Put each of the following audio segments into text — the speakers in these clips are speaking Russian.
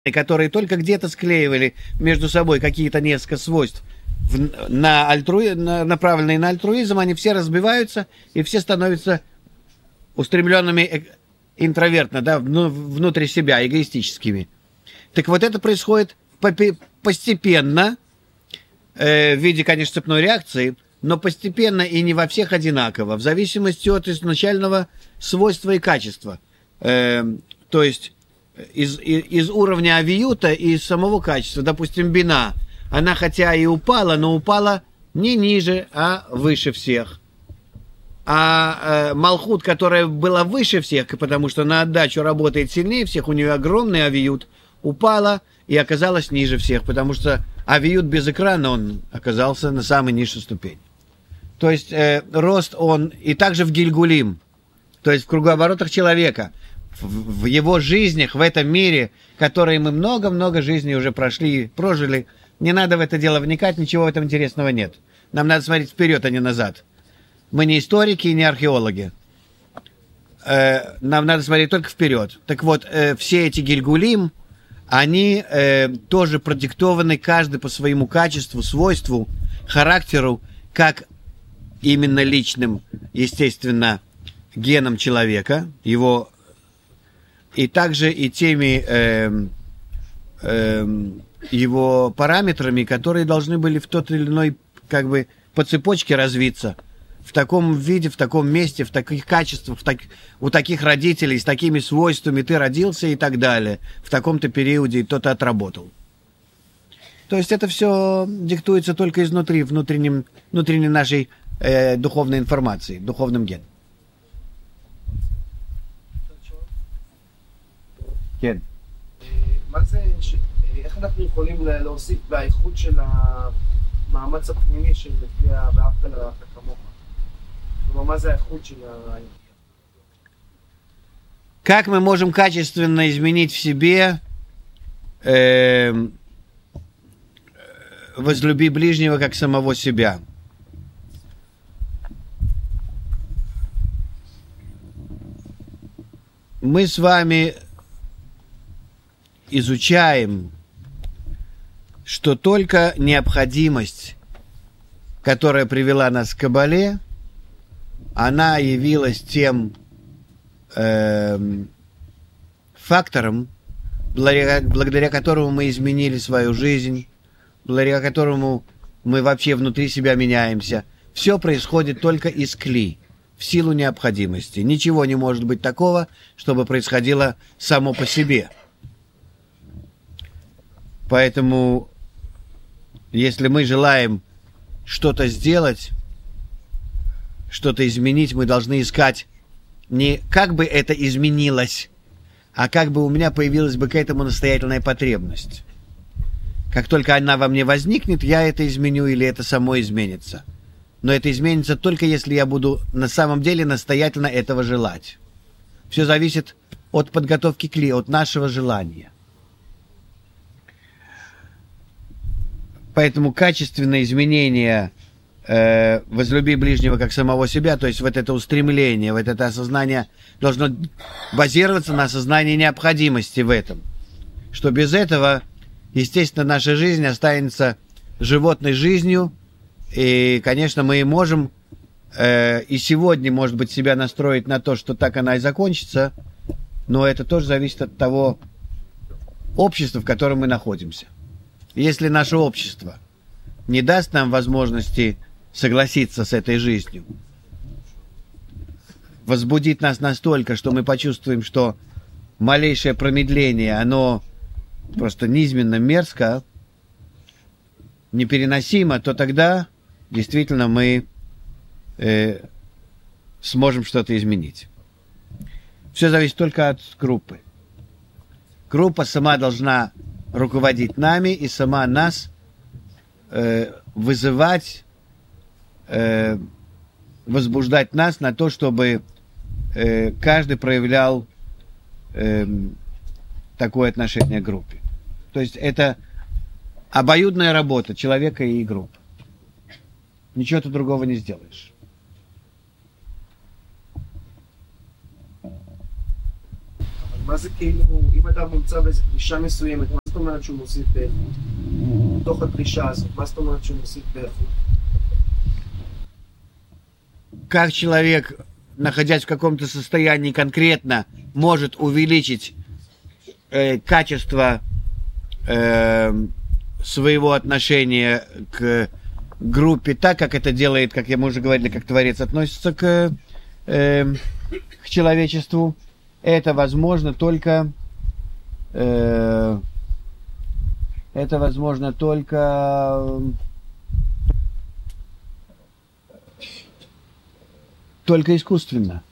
которые только где-то склеивали между собой какие-то несколько свойств, направленные на альтруизм, они все разбиваются, и все становятся устремленными интровертно, да, внутрь себя, эгоистическими. Так вот это происходит постепенно, в виде, конечно, цепной реакции, но постепенно и не во всех одинаково, в зависимости от изначального свойства и качества. То есть из уровня авиюта и из самого качества. Допустим, бина, она хотя и упала, но упала не ниже, а выше всех. А Малхут, которая была выше всех, потому что на отдачу работает сильнее всех, у нее огромный авиют, упала и оказалась ниже всех, потому что авиют без экрана, он оказался на самой низшей ступени. То есть рост он и также в Гильгулим, то есть в кругооборотах человека, в его жизнях, в этом мире, которые мы много-много жизней уже прожили. Не надо в это дело вникать, ничего в этом интересного нет. Нам надо смотреть вперед, а не назад. Мы не историки и не археологи. Нам надо смотреть только вперед. Так вот, все эти Гильгулим, они тоже продиктованы каждый по своему качеству, свойству, характеру, как именно личным, естественно, геном человека, его, и также и теми его параметрами, которые должны были в тот или иной, как бы, по цепочке развиться. В таком виде, в таком месте, в таких качествах, у таких родителей, с такими свойствами ты родился и так далее. В таком-то периоде кто-то отработал. То есть это все диктуется только изнутри, внутренней нашей духовной информации, духовным геном. כן. מה זה, איך אנחנו יכולים להוסיף באיכות של המאמץ הפנימי של לפי ואהבת לרעך כמוך? כלומר, מה זה האיכות של Как мы можем качественно изменить в себе возлюби ближнего как самого себя? Мы с вами изучаем, что только необходимость, которая привела нас к Кабале, она явилась тем фактором, благодаря которому мы изменили свою жизнь, благодаря которому мы вообще внутри себя меняемся. Все происходит только из кли, в силу необходимости. Ничего не может быть такого, чтобы происходило само по себе. Поэтому, если мы желаем что-то сделать, что-то изменить, мы должны искать не как бы это изменилось, а как бы у меня появилась бы к этому настоятельная потребность. Как только она во мне возникнет, я это изменю или это само изменится. Но это изменится только если я буду на самом деле настоятельно этого желать. Все зависит от подготовки кли, от нашего желания. Поэтому качественное изменение возлюби ближнего как самого себя, то есть вот это устремление, вот это осознание должно базироваться на осознании необходимости в этом. Что без этого, естественно, наша жизнь останется животной жизнью, и, конечно, мы можем и сегодня, может быть, себя настроить на то, что так она и закончится, но это тоже зависит от того общества, в котором мы находимся. Если наше общество не даст нам возможности согласиться с этой жизнью, возбудит нас настолько, что мы почувствуем, что малейшее промедление, оно просто низменно мерзко, непереносимо, то тогда действительно мы сможем что-то изменить. Все зависит только от группы. Группа сама должна руководить нами и сама нас вызывать, возбуждать нас на то, чтобы каждый проявлял такое отношение к группе. То есть это обоюдная работа человека и группы. Ничего ты другого не сделаешь. מה זה כאילו, אם אדם נמצא באיזו דרישה מסוימת, מה זאת אומרת שהוא מוסיף באיכות? בתוך הדרישה הזאת, מה זאת אומרת שהוא מוסיף באיכות? Как человек, находясь в каком-то состоянии конкретно, может увеличить качество своего отношения к группе так, как это делает, как мы уже говорили, как Творец относится к человечеству, это возможно только только искусственно.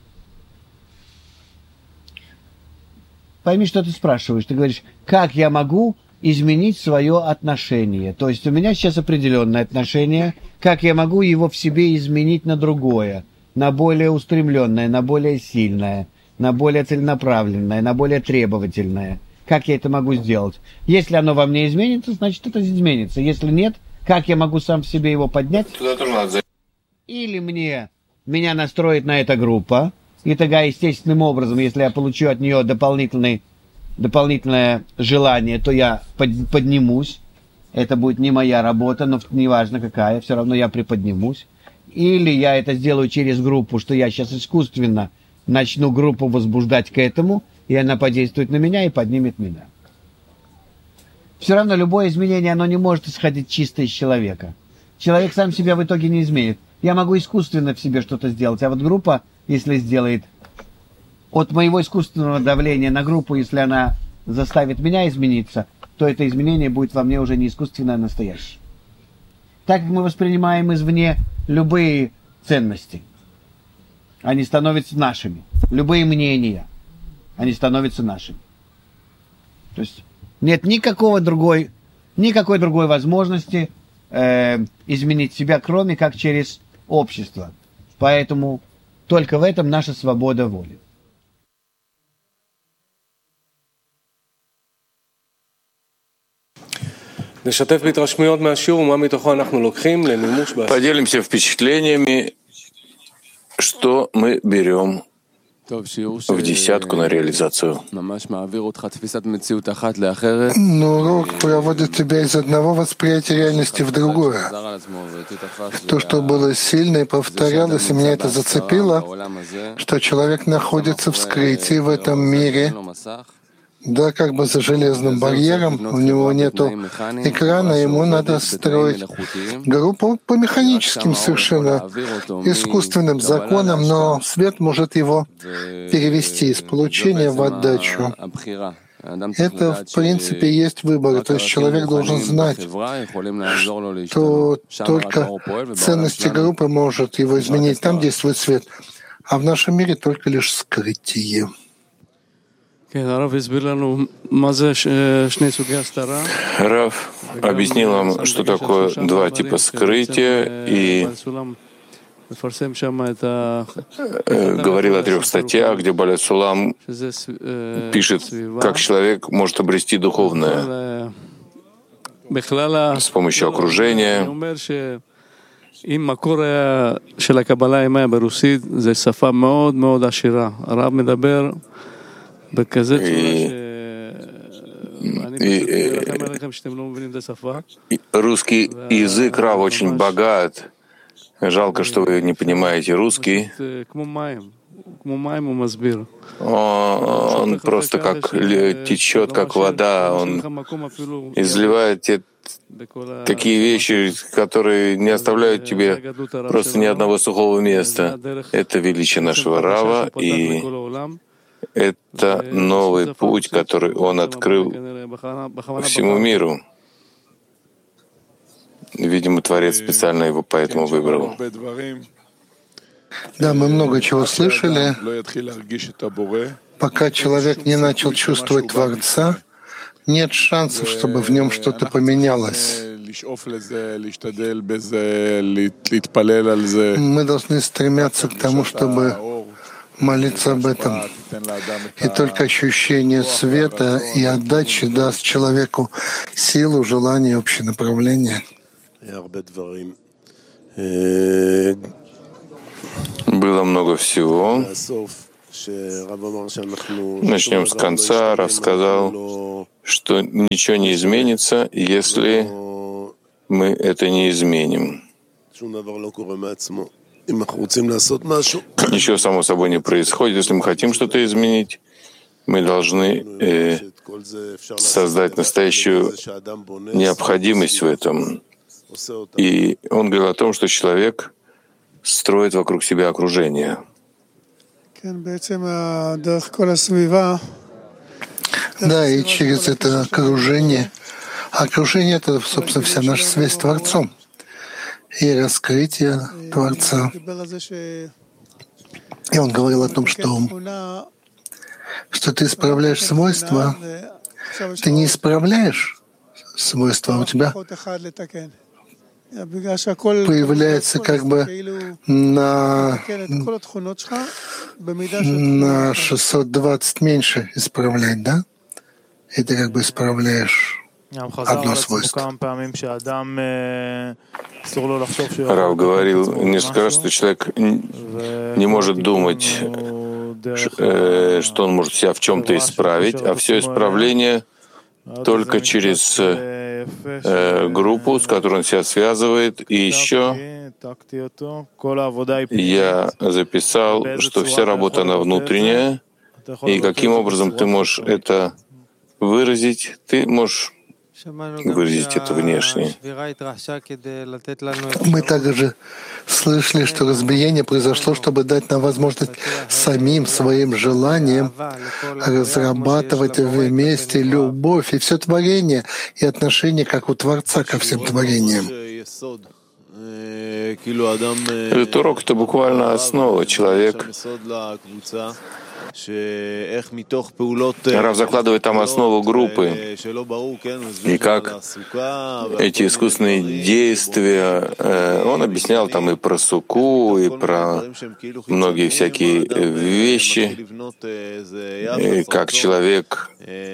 Пойми, что ты спрашиваешь. Ты говоришь, как я могу изменить свое отношение? То есть у меня сейчас определенное отношение. Как я могу его в себе изменить на другое, на более устремленное, на более сильное, на более целенаправленное, на более требовательное? Как я это могу сделать? Если оно во мне изменится, значит это изменится. Если нет, как я могу сам в себе его поднять? Или меня настроит на это группа, и тогда естественным образом, если я получу от нее дополнительное желание, то я поднимусь. Это будет не моя работа, но неважно какая, все равно я приподнимусь. Или я это сделаю через группу, что я сейчас искусственно начну группу возбуждать к этому, и она подействует на меня и поднимет меня. Все равно любое изменение, оно не может исходить чисто из человека. Человек сам себя в итоге не изменит. Я могу искусственно в себе что-то сделать, а вот группа, если сделает от моего искусственного давления на группу, если она заставит меня измениться, то это изменение будет во мне уже не искусственное, а настоящее. Так как мы воспринимаем извне любые ценности, они становятся нашими. Любые мнения, они становятся нашими. То есть нет никакой другой возможности изменить себя, кроме как через общество. Поэтому только в этом наша свобода воли. Поделимся впечатлениями, что мы берем в десятку на реализацию. Урок проводит тебя из одного восприятия реальности в другое. То, что было сильно и повторялось, и меня это зацепило, что человек находится в скрытии в этом мире, да, как бы за железным барьером, у него нету экрана, ему надо строить группу по механическим совершенно искусственным законам, но свет может его перевести из получения в отдачу. Это, в принципе, есть выбор. То есть человек должен знать, что только ценности группы может его изменить. Там действует свет, а в нашем мире только лишь скрытие. Рав объяснил нам, что такое два типа скрытия, и говорил о 3 статьях, где Баля Сулам пишет, как человек может обрести духовное с помощью окружения. И русский язык Рав очень богат. Жалко, что вы не понимаете русский. Он просто как течет, как вода. Он изливает такие вещи, которые не оставляют тебе просто ни одного сухого места. Это величие нашего Рава, и это новый путь, который он открыл всему миру. Видимо, Творец специально его поэтому выбрал. Да, мы много чего слышали. Пока человек не начал чувствовать Творца, нет шансов, чтобы в нем что-то поменялось. Мы должны стремиться к тому, чтобы молиться об этом. И только ощущение света и отдачи даст человеку силу, желание, общее направление. Было много всего. Начнем с конца. Рав сказал, что ничего не изменится, если мы это не изменим. Ничего само собой не происходит. Если мы хотим что-то изменить, мы должны создать настоящую необходимость в этом. И он говорил о том, что человек строит вокруг себя окружение. Да, и через это окружение — это, собственно, вся наша связь с Творцом и раскрытие Творца. И он говорил о том, что ты исправляешь свойства, ты не исправляешь свойства, а у тебя появляется как бы на 620 меньше исправлять, да? И ты как бы исправляешь одно свойство. Рав говорил несколько раз, что человек не может думать, что он может себя в чем-то исправить, а все исправление только через группу, с которой он себя связывает. И еще я записал, что вся работа, она внутренняя, и каким образом ты можешь это выразить? Ты можешь выразить это внешне. Мы также слышали, что разбиение произошло, чтобы дать нам возможность самим своим желанием разрабатывать вместе любовь и все творение, и отношение как у Творца ко всем творениям. Этот урок — это буквально основа. Человек Рав закладывает там основу группы, и как эти искусственные действия, он объяснял там и про суку, и про многие всякие вещи, и как человек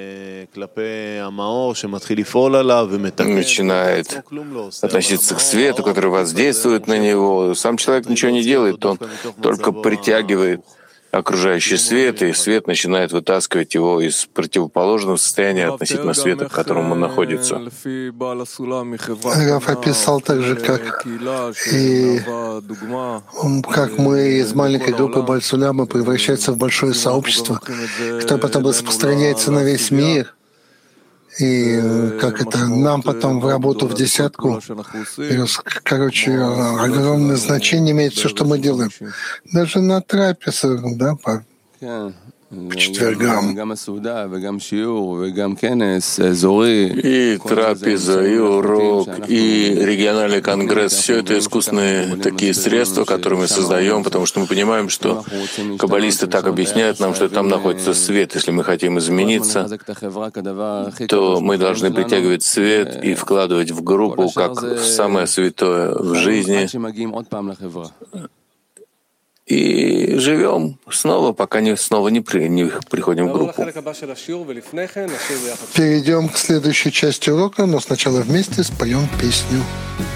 начинает относиться к свету, который воздействует на него. Сам человек ничего не делает, он только притягивает окружающий свет, и свет начинает вытаскивать его из противоположного состояния относительно света, в котором он находится. Рав описал также, как мы из маленькой группы Баль-Суляма превращается в большое сообщество, которое потом распространяется на весь мир. И как это нам потом в работу в десятку. Короче, огромное значение имеет все, что мы делаем. Даже на трапезах, да, по четвергам. И трапеза, и урок, и региональный конгресс — все это искусственные такие средства, которые мы создаем, потому что мы понимаем, что каббалисты так объясняют нам, что там находится свет. Если мы хотим измениться, то мы должны притягивать свет и вкладывать в группу как в самое святое в жизни. И живем снова, пока снова не приходим в группу. Перейдем к следующей части урока, но сначала вместе споем песню.